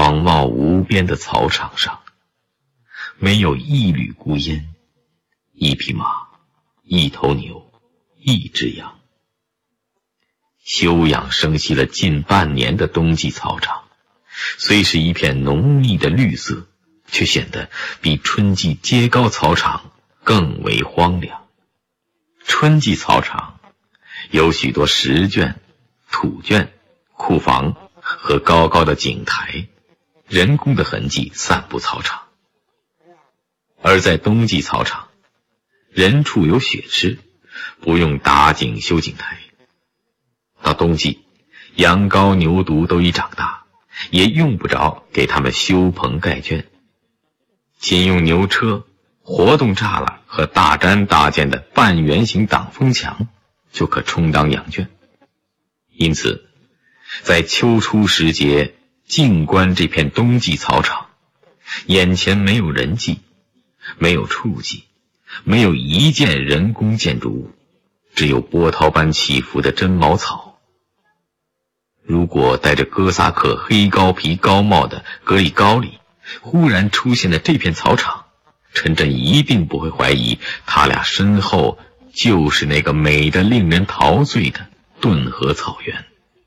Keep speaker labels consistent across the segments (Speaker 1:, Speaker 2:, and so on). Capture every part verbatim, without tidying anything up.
Speaker 1: 广袤无边的草场上，没有一缕孤烟，一匹马，一头牛，一只羊。休养生息了近半年的冬季草场，虽是一片浓密的绿色，却显得比春季街高草场更为荒凉。春季草场有许多石圈、土圈、库房和高高的井台，人工的痕迹散布草场。而在冬季草场，人畜有血吃，不用打井修井台。到冬季，羊羔牛犊都已长大，也用不着给他们修棚盖圈，仅用牛车、活动栅栏和大毡搭建的半圆形挡风墙就可充当羊圈。因此在秋初时节静观这片冬季草场，眼前没有人迹，没有畜迹，没有一件人工建筑物，只有波涛般起伏的针毛草。如果戴着哥萨克黑高皮高帽的格里高里忽然出现在这片草场，陈震一定不会怀疑他俩身后就是那个美得令人陶醉的顿河草原。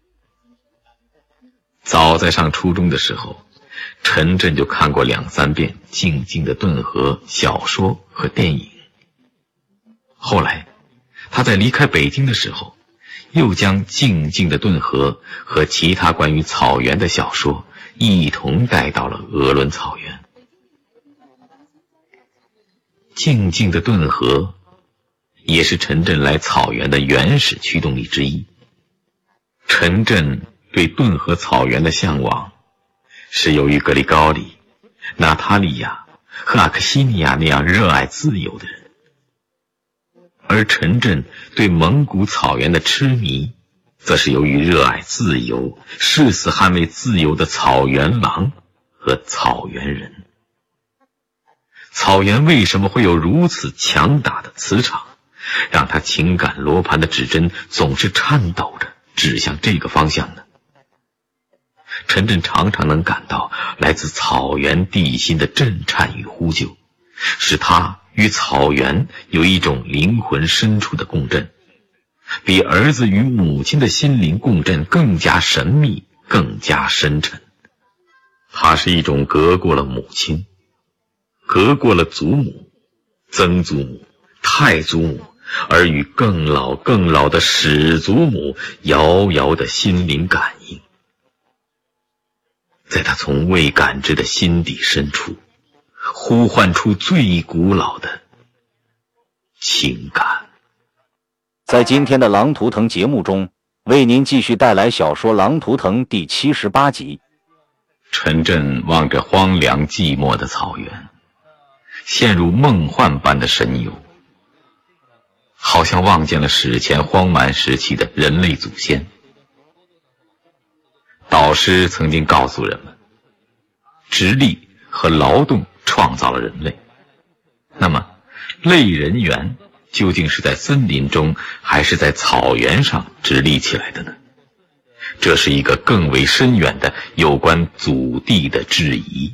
Speaker 1: 早在上初中的时候，陈震就看过两三遍静静的顿河小说和电影。后来他在离开北京的时候，又将静静的顿河和其他关于草原的小说一同带到了鄂伦草原。静静的顿河也是陈震来草原的原始驱动力之一。陈震对顿河草原的向往，是由于格里高里、娜塔莉亚和阿克西尼亚那样热爱自由的人。而陈震对蒙古草原的痴迷，则是由于热爱自由、誓死捍卫自由的草原狼和草原人。草原为什么会有如此强大的磁场，让他情感罗盘的指针总是颤抖着指向这个方向呢？陈震常常能感到来自草原地心的震颤与呼救，使他与草原有一种灵魂深处的共振，比儿子与母亲的心灵共振更加神秘，更加深沉。它是一种隔过了母亲，隔过了祖母、曾祖母、太祖母，而与更老更老的始祖母遥遥的心灵感应。在他从未感知的心底深处，呼唤出最古老的情感。
Speaker 2: 在今天的《狼图腾》节目中，为您继续带来小说《狼图腾》第七十八集。
Speaker 1: 陈震望着荒凉寂寞的草原，陷入梦幻般的神游，好像望见了史前荒蛮时期的人类祖先。导师曾经告诉人们，直立和劳动创造了人类。那么类人猿究竟是在森林中还是在草原上直立起来的呢？这是一个更为深远的有关祖地的质疑。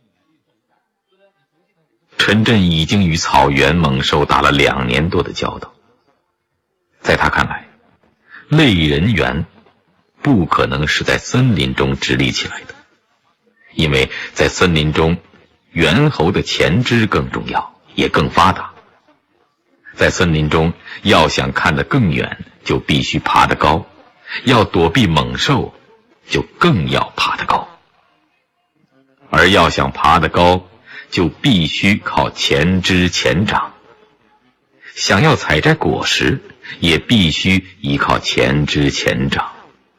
Speaker 1: 陈震已经与草原猛兽打了两年多的交道，在他看来，类人猿不可能是在森林中直立起来的，因为在森林中，猿猴的前肢更重要，也更发达。在森林中，要想看得更远，就必须爬得高，要躲避猛兽，就更要爬得高。而要想爬得高，就必须靠前肢前掌。想要采摘果实，也必须依靠前肢前掌。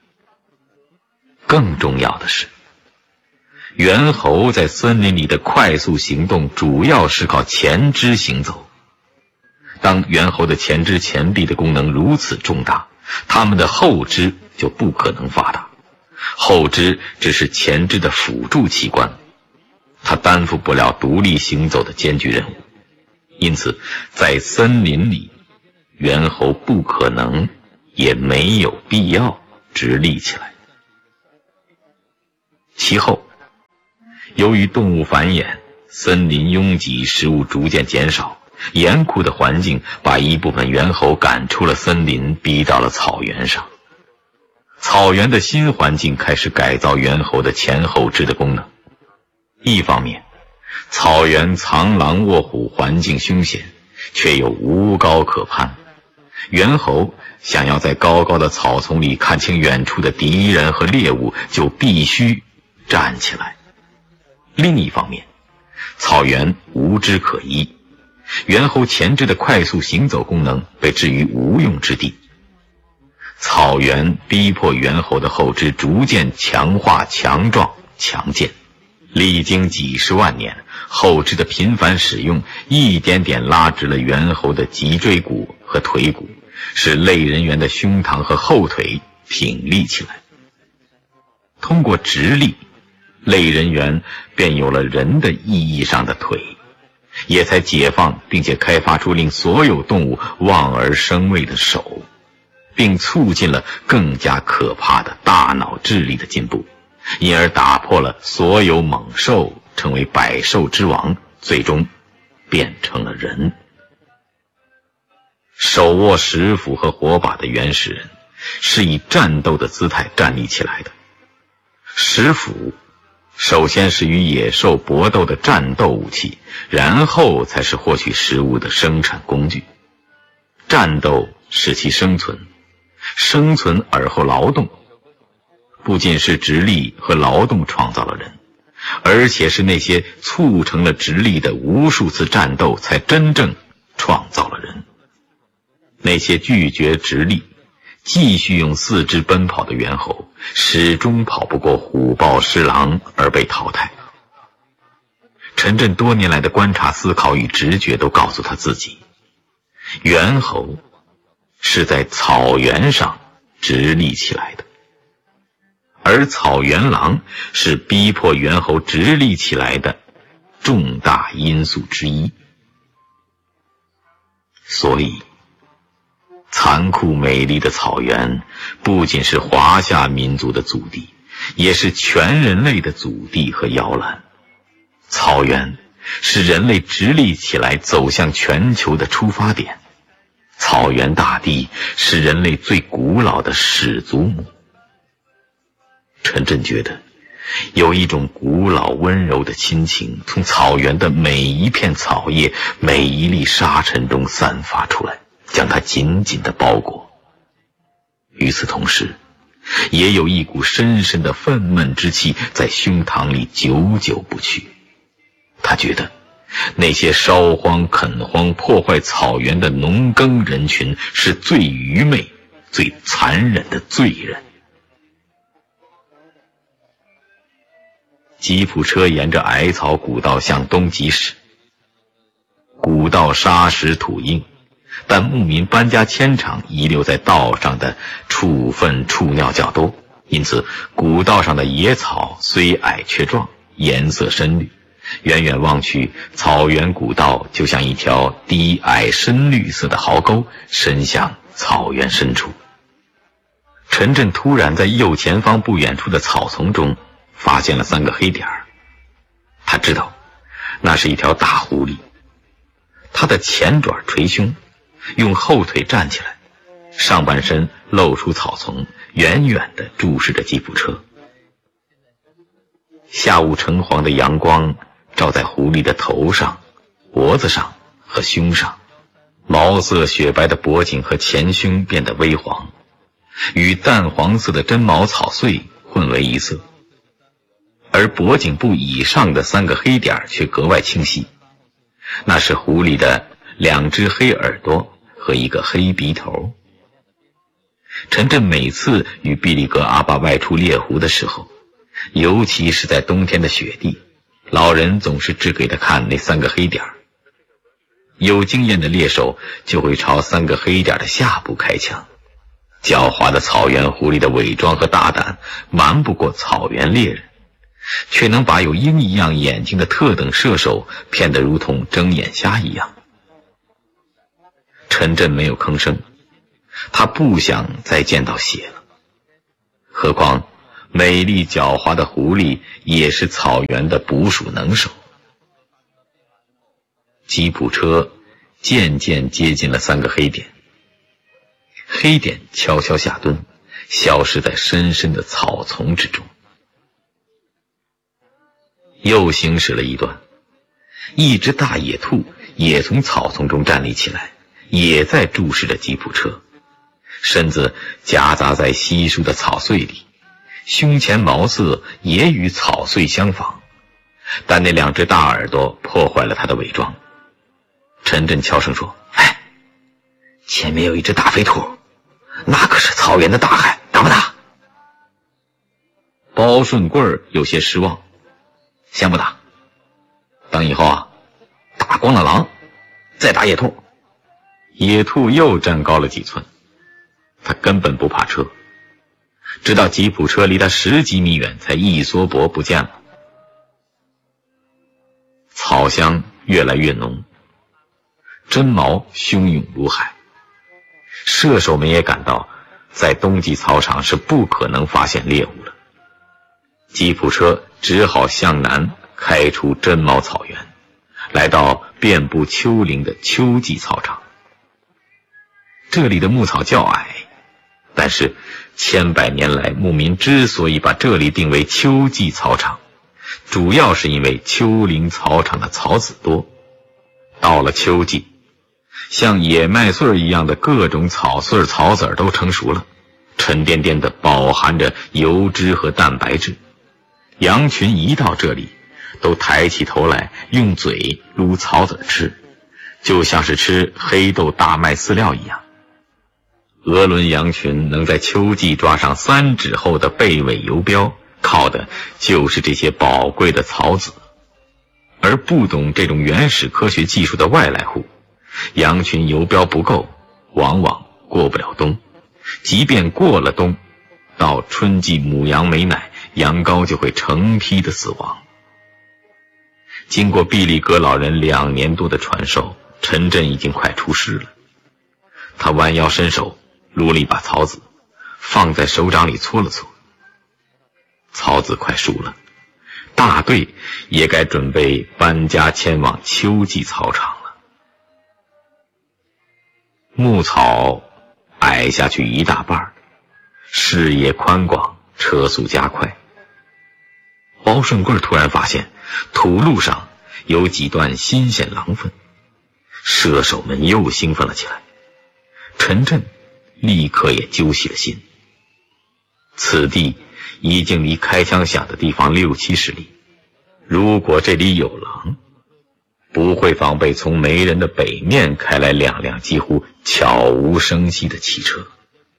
Speaker 1: 更重要的是，猿猴在森林里的快速行动主要是靠前肢行走。当猿猴的前肢前臂的功能如此重大，它们的后肢就不可能发达。后肢只是前肢的辅助器官，它担负不了独立行走的艰巨任务。因此，在森林里，猿猴不可能，也没有必要直立起来。其后， 由于动物繁衍，森林拥挤，食物逐渐减少，严酷的环境把一部分猿猴赶出了森林，逼到了草原上。草原的新环境开始改造猿猴的前后肢的功能。一方面，草原藏狼卧虎，环境凶险，却又无高可攀，猿猴想要在高高的草丛里看清远处的敌人和猎物，就必须站起来。另一方面，草原无枝可依，猿猴前肢的快速行走功能被置于无用之地。草原逼迫猿猴的后肢逐渐强化、强壮、强健，历经几十万年，后肢的频繁使用一点点拉直了猿猴的脊椎骨和腿骨，使类人猿的胸膛和后腿挺立起来。通过直立，类人猿便有了人的意义上的腿，也才解放并且开发出令所有动物望而生畏的手，并促进了更加可怕的大脑智力的进步，因而打破了所有猛兽，成为百兽之王，最终变成了人。手握石斧和火把的原始人是以战斗的姿态站立起来的。石斧首先是与野兽搏斗的战斗武器，然后才是获取食物的生产工具。战斗使其生存，生存而后劳动，不仅是直立和劳动创造了人，而且是那些促成了直立的无数次战斗才真正创造了人。那些拒绝直立，继续用四肢奔跑的猿猴，始终跑不过虎豹狮狼而被淘汰。陈震多年来的观察、思考与直觉都告诉他自己，猿猴是在草原上直立起来的，而草原狼是逼迫猿猴直立起来的重大因素之一。所以残酷美丽的草原不仅是华夏民族的祖地，也是全人类的祖地和摇篮。草原是人类直立起来走向全球的出发点，草原大地是人类最古老的始祖母。陈震觉得有一种古老温柔的亲情从草原的每一片草叶、每一粒沙尘中散发出来，将它紧紧地包裹。与此同时，也有一股深深的愤懑之气在胸膛里久久不去。他觉得那些烧荒、垦荒、破坏草原的农耕人群是最愚昧、最残忍的罪人。吉普车沿着矮草古道向东疾驶，古道沙石土硬，但牧民搬家迁场遗留在道上的畜粪畜尿较多，因此古道上的野草虽矮却壮，颜色深绿，远远望去，草原古道就像一条低矮深绿色的壕沟，伸向草原深处。陈震突然在右前方不远处的草丛中发现了三个黑点儿，他知道那是一条大狐狸，它的前爪捶胸，用后腿站起来，上半身露出草丛，远远地注视着吉普车。下午橙黄的阳光照在狐狸的头上、脖子上和胸上，毛色雪白的脖颈和前胸变得微黄，与淡黄色的真毛草穗混为一色，而脖颈部以上的三个黑点却格外清晰，那是狐狸的两只黑耳朵和一个黑鼻头。陈震每次与毕利格阿爸外出猎狐的时候，尤其是在冬天的雪地，老人总是只给他看那三个黑点。有经验的猎手就会朝三个黑点的下部开枪。狡猾的草原狐狸的伪装和大胆瞒不过草原猎人，却能把有鹰一样眼睛的特等射手骗得如同睁眼瞎一样。陈震没有吭声，他不想再见到血了。何况美丽狡猾的狐狸也是草原的捕鼠能手。吉普车渐渐接近了三个黑点，黑点悄悄下蹲，消失在深深的草丛之中。又行驶了一段，一只大野兔也从草丛中站立起来，也在注视着吉普车，身子夹杂在稀疏的草穗里，胸前毛色也与草穗相仿，但那两只大耳朵破坏了它的伪装。陈震悄声说：“哎，前面有一只大飞兔，那可是草原的大海，打不打？”包顺贵有些失望：“先不打，等以后啊，打光了狼，再打野兔。”野兔又站高了几寸，他根本不怕车，直到吉普车离他十几米远，才一缩脖不见了。草香越来越浓，针毛汹涌如海，射手们也感到在冬季草场是不可能发现猎物了。吉普车只好向南开出针毛草原，来到遍布丘陵的秋季草场。这里的牧草较矮，但是千百年来牧民之所以把这里定为秋季草场，主要是因为丘陵草场的草籽多。到了秋季，像野麦穗一样的各种草穗草籽都成熟了，沉甸甸的饱含着油脂和蛋白质。羊群一到这里，都抬起头来用嘴撸草籽吃，就像是吃黑豆大麦饲料一样。俄伦羊群能在秋季抓上三指厚的背尾游标，靠的就是这些宝贵的草籽。而不懂这种原始科学技术的外来户，羊群游标不够，往往过不了冬。即便过了冬，到春季母羊没奶，羊羔就会成批的死亡。经过毕利格老人两年多的传授，陈震已经快出师了。他弯腰伸手撸了一把草籽，放在手掌里搓了搓。草籽快熟了，大队也该准备搬家迁往秋季草场了。牧草矮下去一大半，视野宽广，车速加快。包顺贵突然发现土路上有几段新鲜狼粪，射手们又兴奋了起来。陈震立刻也揪起了心。此地已经离开枪响的地方六七十里，如果这里有狼，不会防备从没人的北面开来两辆几乎悄无声息的汽车。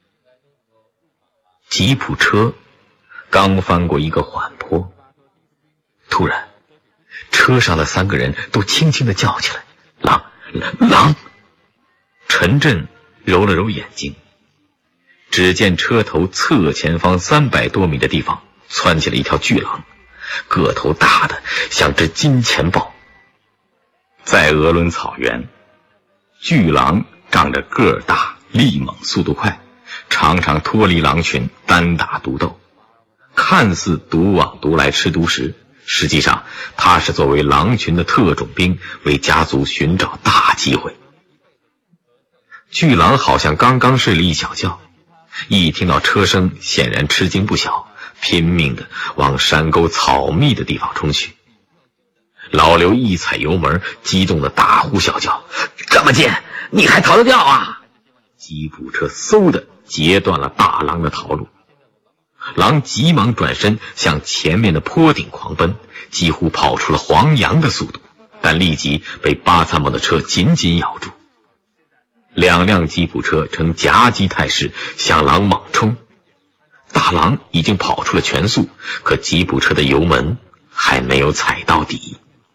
Speaker 1: 吉普车刚翻过一个缓坡，突然车上的三个人都轻轻地叫起来：“狼！狼！”陈震揉了揉眼睛，只见车头侧前方三百多米的地方窜起了一条巨狼，个头大的像只金钱豹。在俄伦草原，巨狼仗着个儿大、力猛、速度快，常常脱离狼群单打独斗，看似独往独来吃独食，实际上他是作为狼群的特种兵，为家族寻找大机会。巨狼好像刚刚睡了一小觉，一听到车声显然吃惊不小，拼命地往山沟草密的地方冲去。老刘一踩油门，激动地大呼小叫：“这么近，你还逃得掉啊！”吉普车嗖地截断了大狼的逃路。狼急忙转身向前面的坡顶狂奔，几乎跑出了黄羊的速度，但立即被巴参谋的车紧紧咬住。两辆吉普车呈夹击态势向狼猛冲，大狼已经跑出了全速，可吉普车的油门还没有踩到底。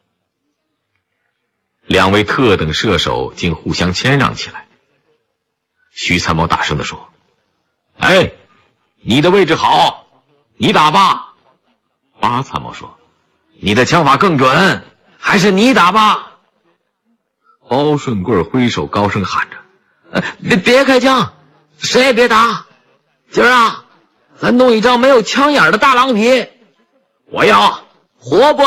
Speaker 1: 两位特等射手竟互相谦让起来。徐参谋大声地说：“哎，你的位置好，你打吧。”巴参谋说：“你的枪法更准，还是你打吧。”包顺贵挥手高声喊着：“别别开枪，谁也别打！今儿啊， 咱弄一张没有枪眼的大狼皮，我要活剥